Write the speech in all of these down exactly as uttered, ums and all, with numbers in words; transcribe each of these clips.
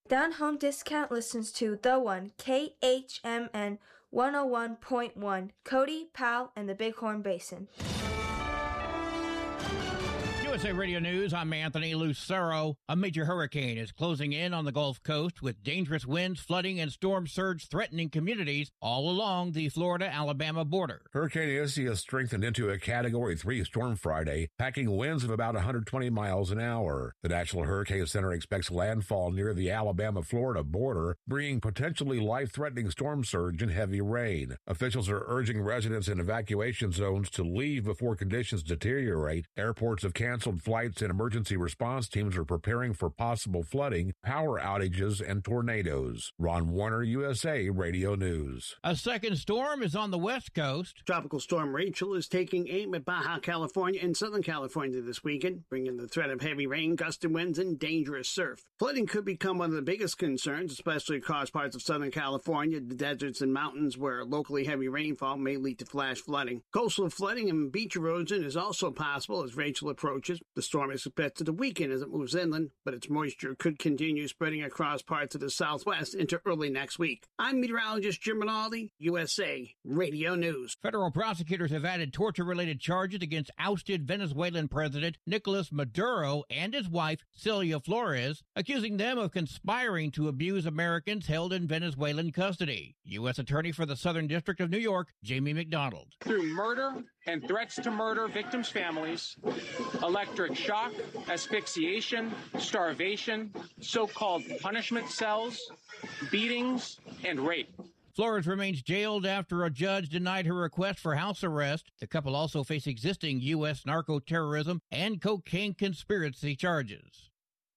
Down Home Discount listens to The One, K H M N one oh one point one, Cody, Powell, and the Bighorn Basin. U S A Radio News, I'm Anthony Lucero. A major hurricane is closing in on the Gulf Coast with dangerous winds, flooding, and storm surge threatening communities all along the Florida-Alabama border. Hurricane Izzy has strengthened into a Category three storm Friday, packing winds of about one hundred twenty miles an hour. The National Hurricane Center expects landfall near the Alabama-Florida border, bringing potentially life-threatening storm surge and heavy rain. Officials are urging residents in evacuation zones to leave before conditions deteriorate. Airports have canceled flights and emergency response teams are preparing for possible flooding, power outages, and tornadoes. Ron Warner, U S A Radio News. A second storm is on the West Coast. Tropical Storm Rachel is taking aim at Baja California and Southern California this weekend, bringing the threat of heavy rain, gusty winds, and dangerous surf. Flooding could become one of the biggest concerns, especially across parts of Southern California, the deserts and mountains where locally heavy rainfall may lead to flash flooding. Coastal flooding and beach erosion is also possible as Rachel approaches. The storm is expected to weaken as it moves inland, but its moisture could continue spreading across parts of the southwest into early next week. I'm meteorologist Jim Rinaldi, U S A Radio News. Federal prosecutors have added torture-related charges against ousted Venezuelan President Nicolas Maduro and his wife, Celia Flores, accusing them of conspiring to abuse Americans held in Venezuelan custody. U S Attorney for the Southern District of New York, Jamie McDonald. Through murder and threats to murder victims' families, electric shock, asphyxiation, starvation, so-called punishment cells, beatings, and rape. Flores remains jailed after a judge denied her request for house arrest. The couple also face existing U S narco-terrorism and cocaine conspiracy charges.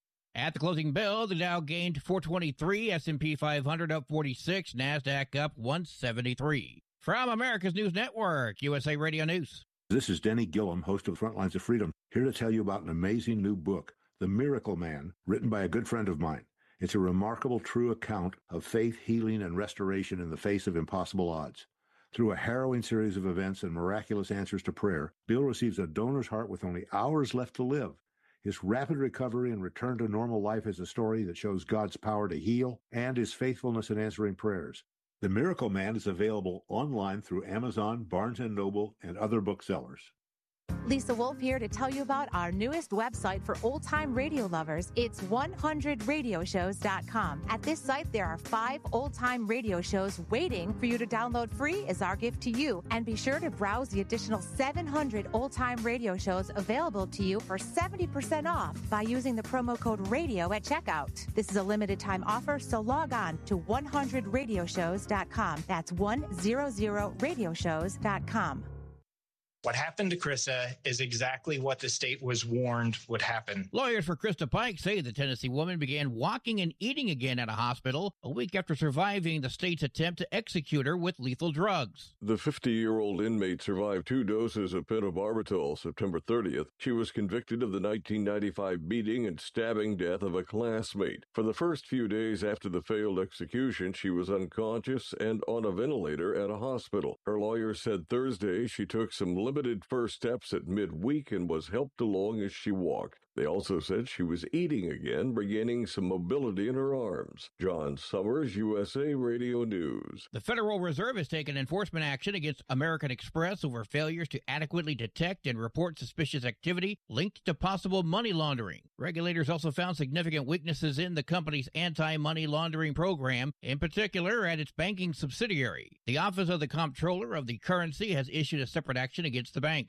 At the closing bell, the Dow gained four twenty-three, S and P five hundred up forty-six, NASDAQ up one seventy-three. From America's News Network, U S A Radio News. This is Denny Gillum, host of Frontlines of Freedom, here to tell you about an amazing new book, The Miracle Man, written by a good friend of mine. It's a remarkable, true account of faith, healing, and restoration in the face of impossible odds. Through a harrowing series of events and miraculous answers to prayer, Bill receives a donor's heart with only hours left to live. His rapid recovery and return to normal life is a story that shows God's power to heal and his faithfulness in answering prayers. The Miracle Man is available online through Amazon, Barnes and Noble, and other booksellers. Lisa Wolf here to tell you about our newest website for old-time radio lovers. It's one hundred radio shows dot com. At this site, there are five old-time radio shows waiting for you to download free as our gift to you. And be sure to browse the additional seven hundred old-time radio shows available to you for seventy percent off by using the promo code RADIO at checkout. This is a limited-time offer, so log on to one hundred radio shows dot com. That's one hundred radio shows dot com. What happened to Krista is exactly what the state was warned would happen. Lawyers for Krista Pike say the Tennessee woman began walking and eating again at a hospital a week after surviving the state's attempt to execute her with lethal drugs. The fifty-year-old inmate survived two doses of pentobarbital September thirtieth. She was convicted of the nineteen ninety-five beating and stabbing death of a classmate. For the first few days after the failed execution, she was unconscious and on a ventilator at a hospital. Her lawyer said Thursday she took some limited first steps at midweek and was helped along as she walked. They also said she was eating again, regaining some mobility in her arms. John Summers, U S A Radio News. The Federal Reserve has taken enforcement action against American Express over failures to adequately detect and report suspicious activity linked to possible money laundering. Regulators also found significant weaknesses in the company's anti-money laundering program, in particular at its banking subsidiary. The Office of the Comptroller of the Currency has issued a separate action against the bank.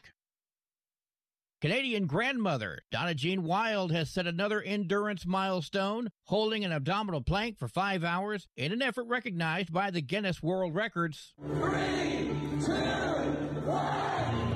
Canadian grandmother Donna Jean Wild has set another endurance milestone, holding an abdominal plank for five hours in an effort recognized by the Guinness World Records. Three, two, one.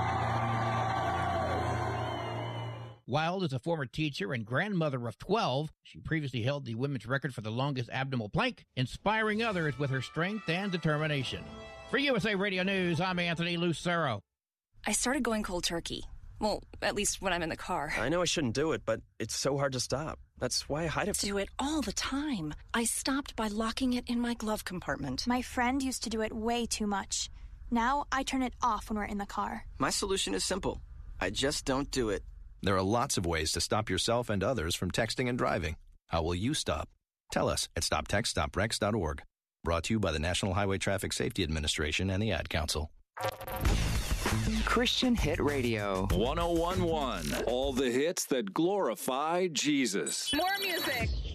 Wild is a former teacher and grandmother of twelve. She previously held the women's record for the longest abdominal plank, inspiring others with her strength and determination. For U S A Radio News, I'm Anthony Lucero. I started going cold turkey. Well, at least when I'm in the car. I know I shouldn't do it, but it's so hard to stop. That's why I hide it. Do it all the time. I stopped by locking it in my glove compartment. My friend used to do it way too much. Now I turn it off when we're in the car. My solution is simple. I just don't do it. There are lots of ways to stop yourself and others from texting and driving. How will you stop? Tell us at stop text stop wrecks dot org. Brought to you by the National Highway Traffic Safety Administration and the Ad Council. Christian Hit Radio. one oh one point one. All the hits that glorify Jesus. More music.